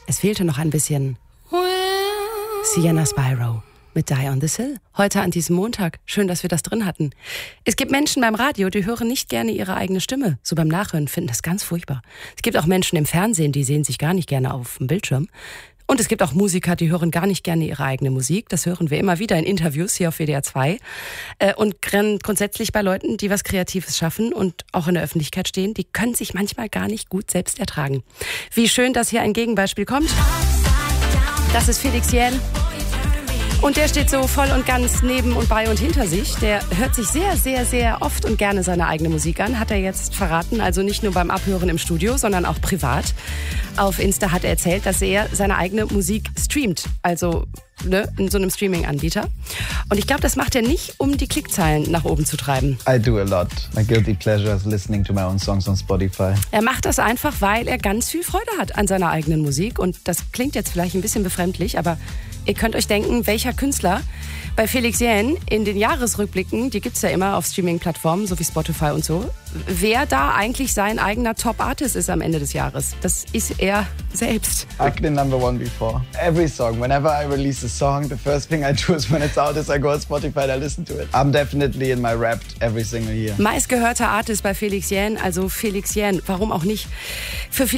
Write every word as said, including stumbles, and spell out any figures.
Es fehlte noch ein bisschen Sienna Spyro mit Die on this Hill. Heute an diesem Montag. Schön, dass wir das drin hatten. Es gibt Menschen beim Radio, die hören nicht gerne ihre eigene Stimme. So beim Nachhören finden das ganz furchtbar. Es gibt auch Menschen im Fernsehen, die sehen sich gar nicht gerne auf dem Bildschirm. Und es gibt auch Musiker, die hören gar nicht gerne ihre eigene Musik. Das hören wir immer wieder in Interviews hier auf W D R zwei. Und grundsätzlich bei Leuten, die was Kreatives schaffen und auch in der Öffentlichkeit stehen, die können sich manchmal gar nicht gut selbst ertragen. Wie schön, dass hier ein Gegenbeispiel kommt. Das ist Felix Jähn. Und der steht so voll und ganz neben und bei und hinter sich. Der hört sich sehr, sehr, sehr oft und gerne seine eigene Musik an, hat er jetzt verraten. Also nicht nur beim Abhören im Studio, sondern auch privat. Auf Insta hat er erzählt, dass er seine eigene Musik streamt. Also ne, in so einem Streaming-Anbieter. Und ich glaube, das macht er nicht, um die Klickzahlen nach oben zu treiben. I do a lot. My guilty pleasure is listening to my own songs on Spotify. Er macht das einfach, weil er ganz viel Freude hat an seiner eigenen Musik. Und das klingt jetzt vielleicht ein bisschen befremdlich, aber ihr könnt euch denken, welcher Künstler bei Felix Jähn in den Jahresrückblicken, die gibt's ja immer auf Streaming-Plattformen, so wie Spotify und so, wer da eigentlich sein eigener Top-Artist ist am Ende des Jahres. Das ist er selbst. I've been number one before. Every song, whenever I release a song, the first thing I do is when it's out is I go on Spotify and I listen to it. I'm definitely in my Wrapped every single year. Meistgehörter Artist bei Felix Jähn, also Felix Jähn, warum auch nicht? Für